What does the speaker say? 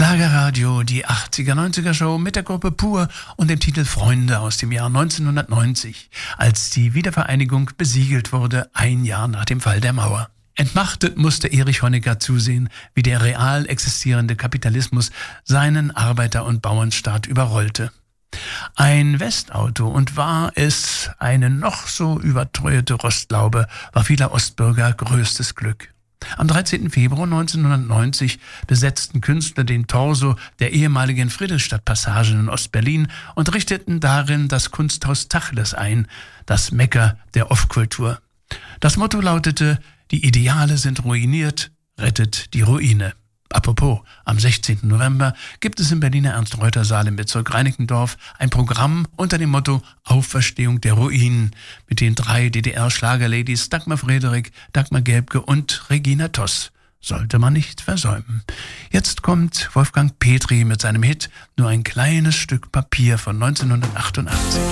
Schlagerradio, die 80er-90er-Show mit der Gruppe Pur und dem Titel Freunde aus dem Jahr 1990, als die Wiedervereinigung besiegelt wurde, ein Jahr nach dem Fall der Mauer. Entmachtet musste Erich Honecker zusehen, wie der real existierende Kapitalismus seinen Arbeiter- und Bauernstaat überrollte. Ein Westauto, und war es eine noch so überteuerte Rostlaube, war vieler Ostbürger größtes Glück. Am 13. Februar 1990 besetzten Künstler den Torso der ehemaligen Friedrichstadtpassage in Ostberlin und richteten darin das Kunsthaus Tachles ein, das Mekka der Off-Kultur. Das Motto lautete: Die Ideale sind ruiniert, rettet die Ruine. Apropos, am 16. November gibt es im Berliner Ernst-Reuter-Saal im Bezirk Reinickendorf ein Programm unter dem Motto Auferstehung der Ruinen mit den 3 DDR-Schlagerladies Dagmar Frederik, Dagmar Gelbke und Regina Toss. Sollte man nicht versäumen. Jetzt kommt Wolfgang Petri mit seinem Hit Nur ein kleines Stück Papier von 1988.